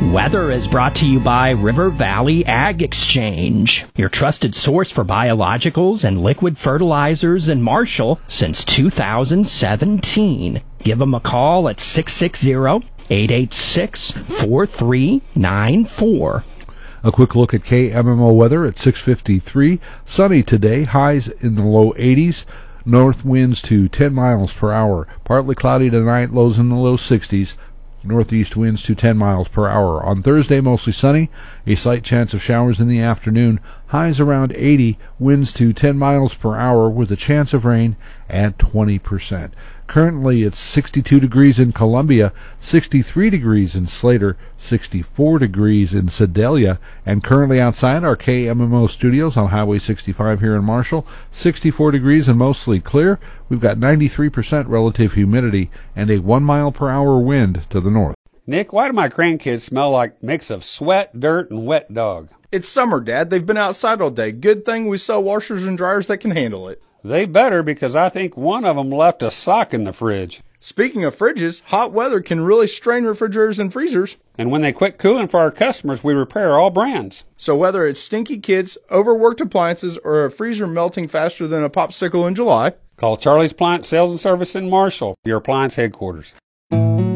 Weather is brought to you by River Valley Ag Exchange, your trusted source for biologicals and liquid fertilizers in Marshall since 2017. Give them a call at 660-886-4394. A quick look at KMMO weather at 6:53. Sunny today, highs in the low 80s. North winds to 10 miles per hour. Partly cloudy tonight, lows in the low 60s. Northeast winds to 10 miles per hour. On Thursday, mostly sunny. A slight chance of showers in the afternoon. Highs around 80. Winds to 10 miles per hour with a chance of rain at 20%. Currently, it's 62 degrees in Columbia, 63 degrees in Slater, 64 degrees in Sedalia, and currently outside our KMMO studios on Highway 65 here in Marshall, 64 degrees and mostly clear. We've got 93% relative humidity and a 1 mile per hour wind to the north. Nick, why do my grandkids smell like a mix of sweat, dirt, and wet dog? It's summer, Dad. They've been outside all day. Good thing we sell washers and dryers that can handle it. They better, because I think one of them left a sock in the fridge. Speaking of fridges, hot weather can really strain refrigerators and freezers. And when they quit cooling for our customers, we repair all brands. So whether it's stinky kids, overworked appliances, or a freezer melting faster than a popsicle in July, call Charlie's Appliance Sales and Service in Marshall, your appliance headquarters.